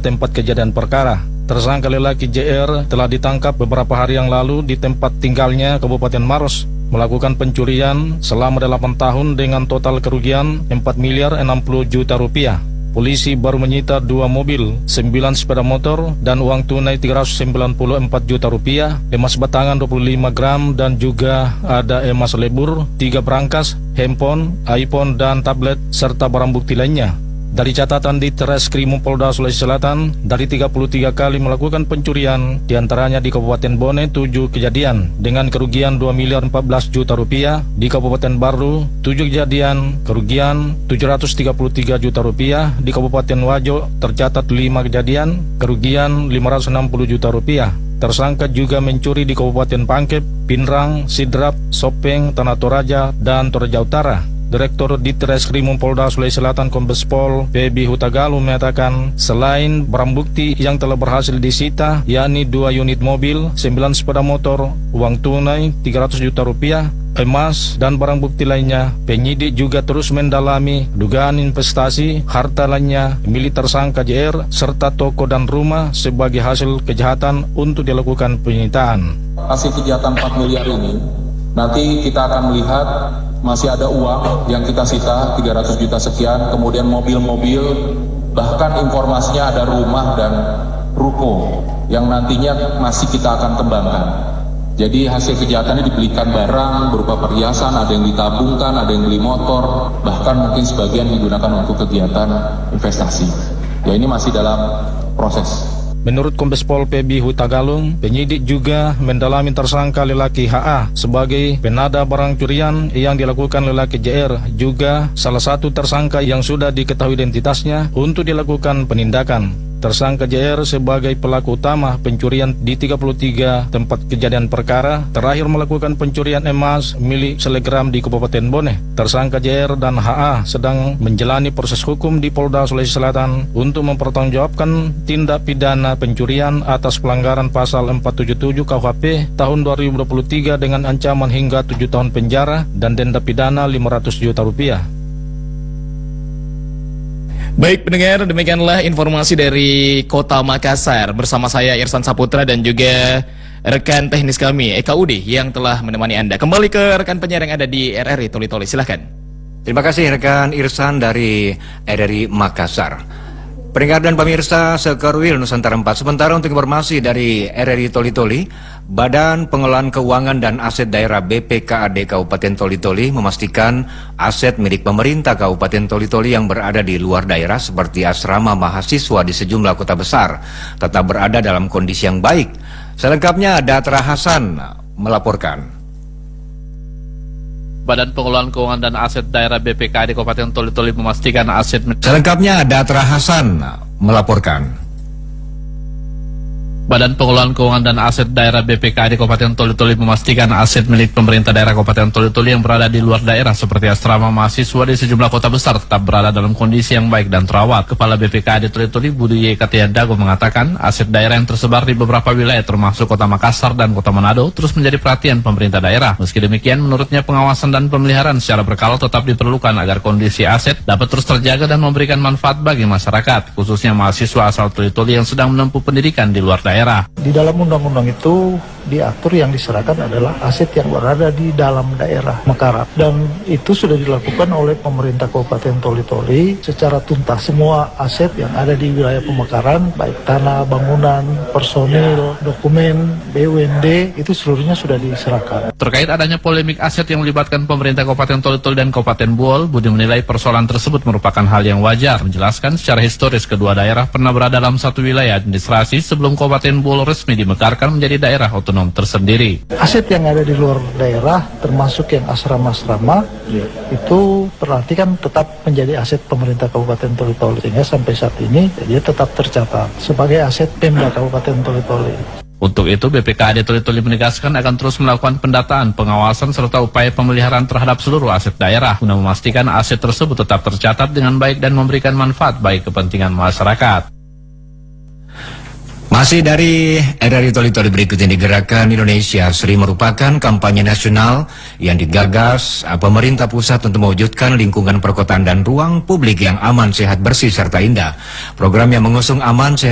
tempat kejadian perkara. Tersangka lelaki JR telah ditangkap beberapa hari yang lalu di tempat tinggalnya Kabupaten Maros, melakukan pencurian selama 8 tahun dengan total kerugian 4.060.000.000 rupiah. Polisi baru menyita 2 mobil, 9 sepeda motor, dan uang tunai 394 juta rupiah, emas batangan 25 gram, dan juga ada emas lebur, 3 berangkas, handphone, iPhone, dan tablet, serta barang bukti lainnya. Dari catatan di Treskrimum Polda Sulawesi Selatan, dari 33 kali melakukan pencurian, diantaranya di Kabupaten Bone 7 kejadian dengan kerugian 2.014 juta rupiah, di Kabupaten Baru 7 kejadian kerugian 733 juta rupiah, di Kabupaten Wajo tercatat 5 kejadian kerugian 560 juta rupiah. Tersangka juga mencuri di Kabupaten Pangkep, Pinrang, Sidrap, Sopeng, Tanah Toraja, dan Toraja Utara. Direktur Ditreskrimum Polda Sulawesi Selatan Kombes Pol Pebi Hutagalung mengatakan, selain barang bukti yang telah berhasil disita, yakni 2 unit mobil, 9 sepeda motor, uang tunai 300 juta rupiah, emas, dan barang bukti lainnya, penyidik juga terus mendalami dugaan investasi harta lainnya milik tersangka JR serta toko dan rumah sebagai hasil kejahatan untuk dilakukan penyitaan. Hasil kejahatan 4 miliar ini nanti kita akan melihat masih ada uang yang kita sita 300 juta sekian, kemudian mobil-mobil, bahkan informasinya ada rumah dan ruko yang nantinya masih kita akan kembangkan. Jadi hasil kejahatannya dibelikan barang berupa perhiasan, ada yang ditabungkan, ada yang beli motor, bahkan mungkin sebagian digunakan untuk kegiatan investasi. Ya, ini masih dalam proses. Menurut Kombes Pol Pebi Hutagalung, penyidik juga mendalami tersangka lelaki HA sebagai penada barang curian yang dilakukan lelaki JR, juga salah satu tersangka yang sudah diketahui identitasnya untuk dilakukan penindakan. Tersangka JR sebagai pelaku utama pencurian di 33 tempat kejadian perkara, terakhir melakukan pencurian emas milik selegram di Kabupaten Bone. Tersangka JR dan HA sedang menjalani proses hukum di Polda Sulawesi Selatan untuk mempertanggungjawabkan tindak pidana pencurian atas pelanggaran pasal 477 KUHP tahun 2023 dengan ancaman hingga 7 tahun penjara dan denda pidana 500 juta rupiah. Baik pendengar, demikianlah informasi dari Kota Makassar bersama saya Irsan Saputra dan juga rekan teknis kami Eka Udi yang telah menemani Anda. Kembali ke rekan penyiar yang ada di RRI Toli Toli, silahkan. Terima kasih rekan Irsan dari RRI Makassar. Pendengar dan pemirsa Sekerwil Nusantara 4, sementara untuk informasi dari RRI Toli Toli, Badan Pengelolaan Keuangan dan Aset Daerah BPKAD Kabupaten Toli Toli memastikan aset milik pemerintah Kabupaten Toli Toli yang berada di luar daerah seperti asrama mahasiswa di sejumlah kota besar tetap berada dalam kondisi yang baik. Selengkapnya Datra Hasan melaporkan. Badan Pengelolaan Keuangan dan Aset Daerah BPKAD Kabupaten Toli Toli memastikan aset. Selengkapnya Datra Hasan melaporkan. Badan Pengelolaan Keuangan dan Aset Daerah BPKAD Kabupaten Toli Toli memastikan aset milik pemerintah daerah Kabupaten Toli Toli yang berada di luar daerah seperti asrama mahasiswa di sejumlah kota besar tetap berada dalam kondisi yang baik dan terawat. Kepala BPKAD Toli Toli Budi Y. Katiadago mengatakan aset daerah yang tersebar di beberapa wilayah termasuk Kota Makassar dan Kota Manado terus menjadi perhatian pemerintah daerah. Meski demikian, menurutnya pengawasan dan pemeliharaan secara berkala tetap diperlukan agar kondisi aset dapat terus terjaga dan memberikan manfaat bagi masyarakat, khususnya mahasiswa asal Toli Toli yang sedang menempuh pendidikan di luar daerah. Di dalam undang-undang itu diatur yang diserahkan adalah aset yang berada di dalam daerah Mekarak, dan itu sudah dilakukan oleh pemerintah Kabupaten Toli Toli secara tuntas. Semua aset yang ada di wilayah pemekaran, baik tanah, bangunan, personil, dokumen, BUMD, itu seluruhnya sudah diserahkan. Terkait adanya polemik aset yang melibatkan pemerintah Kabupaten Toli Toli dan Kabupaten Buol, Budi menilai persoalan tersebut merupakan hal yang wajar. Menjelaskan secara historis kedua daerah pernah berada dalam satu wilayah administrasi sebelum Kabupaten Buol resmi dimekarkan menjadi daerah otonom tersendiri. Aset yang ada di luar daerah, termasuk yang asrama-asrama, itu berarti kan tetap menjadi aset pemerintah Kabupaten Toli Toli. Sehingga sampai saat ini dia tetap tercatat sebagai aset Pemda Kabupaten Toli Toli. Untuk itu, BPKAD Toli Toli menegaskan akan terus melakukan pendataan, pengawasan, serta upaya pemeliharaan terhadap seluruh aset daerah guna memastikan aset tersebut tetap tercatat dengan baik dan memberikan manfaat bagi kepentingan masyarakat. Masih dari RRI Toli Toli berikut ini, Gerakan Indonesia Seri merupakan kampanye nasional yang digagas pemerintah pusat untuk mewujudkan lingkungan perkotaan dan ruang publik yang aman, sehat, bersih, serta indah. Program yang mengusung aman, sehat,